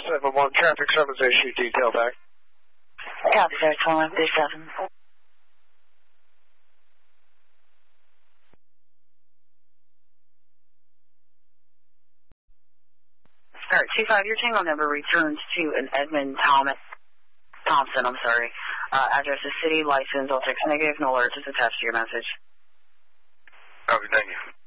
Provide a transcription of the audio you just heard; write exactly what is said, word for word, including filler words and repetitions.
seven one, traffic summons issue, detail back. Copy, sir, twenty-one fifty-seven. All right, two five, your tango number returns to an Edmund Thomas, Thompson, I'm sorry. Uh, address is city, license, I'll text negative, no alerts is attached to your message. Okay, thank you.